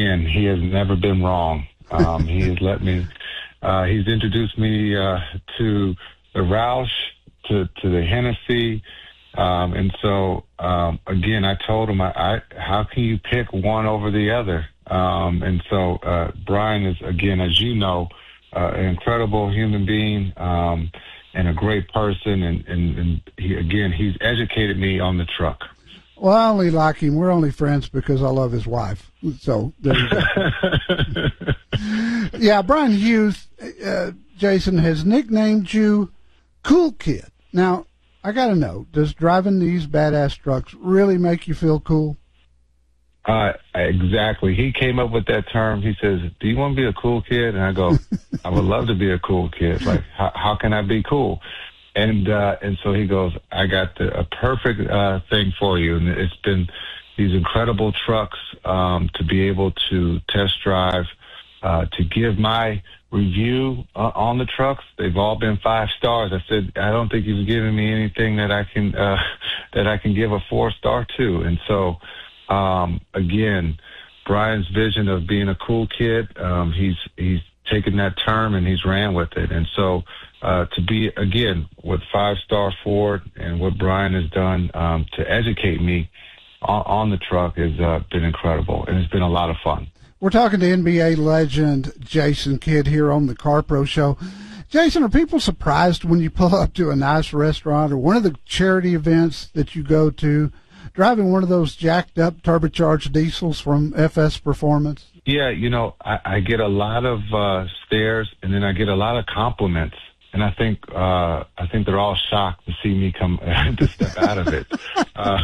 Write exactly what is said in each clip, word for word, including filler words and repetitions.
again, he has never been wrong. Um, he has let me, uh, he's introduced me uh, to the Roush, to, to the Hennessy. Um, and so, um, again, I told him, I, I, how can you pick one over the other? Um, and so uh, Brian is, again, as you know, uh, an incredible human being um, and a great person. And, and, and he, again, he's educated me on the truck. Well, I only like him. We're only friends because I love his wife. So there you go. Yeah, Brian Hughes, uh, Jason, has nicknamed you Cool Kid. Now, I got to know, does driving these badass trucks really make you feel cool? Uh, exactly. He came up with that term. He says, do you want to be a cool kid? And I go, I would love to be a cool kid. Like, how, how can I be cool? And uh, and so he goes, I got the, a perfect uh, thing for you. And it's been these incredible trucks um, to be able to test drive, uh, to give my review uh, on the trucks. They've all been five stars. I said, I don't think you've given me anything that I can uh, that I can give a four star to. And so, um, again, Brian's vision of being a cool kid, um, he's he's taken that term and he's ran with it. And so, uh, to be again with Five Star Ford and what Brian has done um, to educate me on, on the truck has uh, been incredible, and it's been a lot of fun. We're talking to N B A legend Jason Kidd here on the Car Pro Show. Jason, are people surprised when you pull up to a nice restaurant or one of the charity events that you go to, driving one of those jacked up turbocharged diesels from F S Performance? Yeah, you know, I, I get a lot of uh, stares, and then I get a lot of compliments, and I think uh, I think they're all shocked to see me come to step out of it. Uh,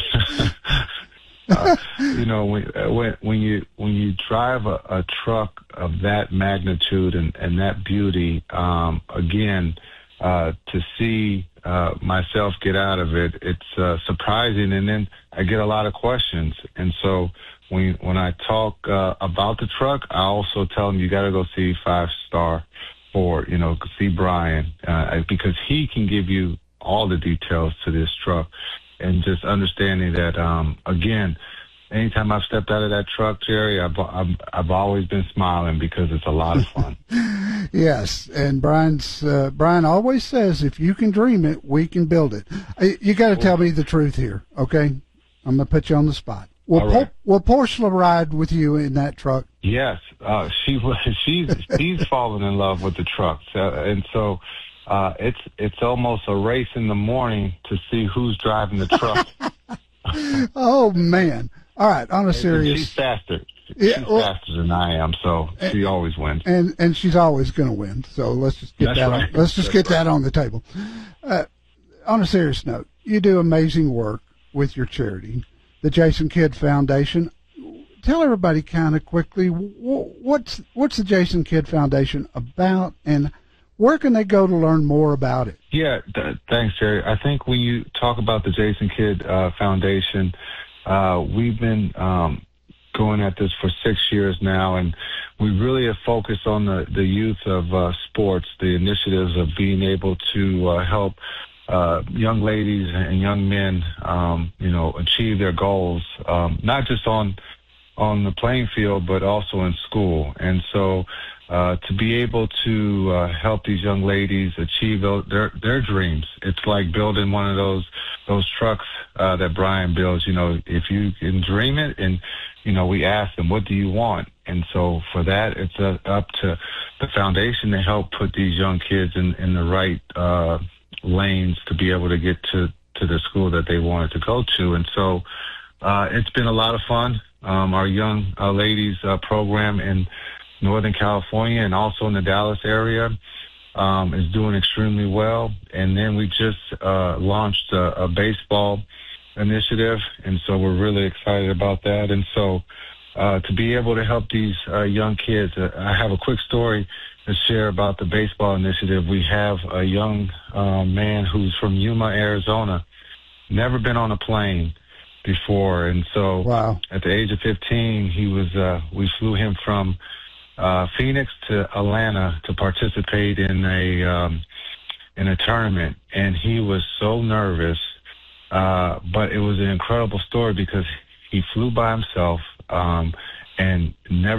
Uh, you know, when, when when you when you drive a, a truck of that magnitude and, and that beauty, um, again, uh, to see uh, myself get out of it, it's uh, surprising. And then I get a lot of questions. And so when when I talk uh, about the truck, I also tell them you got to go see Five Star Ford, you know, see Brian, uh, because he can give you all the details to this truck. And just understanding that, um, again, anytime I've stepped out of that truck, Jerry, I've, I've, I've always been smiling because it's a lot of fun. Yes, and Brian's uh, Brian always says, if you can dream it, we can build it. You got to tell me the truth here, okay? I'm going to put you on the spot. Will, right. Por- will Portia ride with you in that truck? Yes, uh, she she's she's fallen in love with the trucks, uh, and so. Uh, it's it's almost a race in the morning to see who's driving the truck. Oh man! All right, on a serious. She's faster. Yeah, she's well, faster than I am, so and, she always wins. And and she's always going to win. So let's just get That's that. Right. On, let's just That's get right. that on the table. Uh, on a serious note, you do amazing work with your charity, the Jason Kidd Foundation. Tell everybody kind of quickly what's what's the Jason Kidd Foundation about, and where can they go to learn more about it? Yeah, th- thanks, Jerry. I think when you talk about the Jason Kidd uh, Foundation, uh, we've been um, going at this for six years now, and we really have focused on the, the youth of uh, sports, the initiatives of being able to uh, help uh, young ladies and young men, um, you know, achieve their goals, um, not just on on the playing field, but also in school. And so uh, to be able to uh, help these young ladies achieve those, their their dreams, it's like building one of those those trucks uh, that Brian builds. You know, if you can dream it, and you know, we ask them, what do you want? And so for that, it's uh, up to the foundation to help put these young kids in, in the right uh, lanes to be able to get to, to the school that they wanted to go to. And so uh, it's been a lot of fun. Um, our young uh, ladies uh, program in Northern California and also in the Dallas area um, is doing extremely well. And then we just uh, launched a, a baseball initiative, and so we're really excited about that. And so uh, to be able to help these uh, young kids, uh, I have a quick story to share about the baseball initiative. We have a young uh, man who's from Yuma, Arizona, never been on a plane before, and so wow. At the age of fifteen, he was. Uh, we flew him from uh, Phoenix to Atlanta to participate in a um, in a tournament, and he was so nervous. Uh, but it was an incredible story because he flew by himself um, and never